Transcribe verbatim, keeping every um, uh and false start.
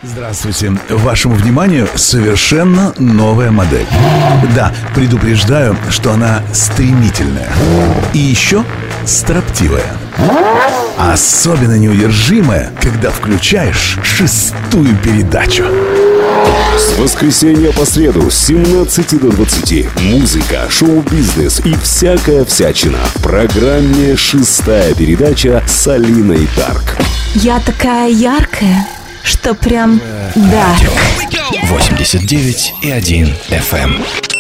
Здравствуйте. Вашему вниманию совершенно новая модель. Да, предупреждаю, что она стремительная. И еще строптивая. Особенно неудержимая, когда включаешь шестую передачу. С воскресенья по среду с семнадцати до двадцати. Музыка, шоу-бизнес и всякая всячина. В программе «Шестая передача» с Алиной Дарк. Я такая яркая, что прям дарк. восемьдесят девять и один эф эм.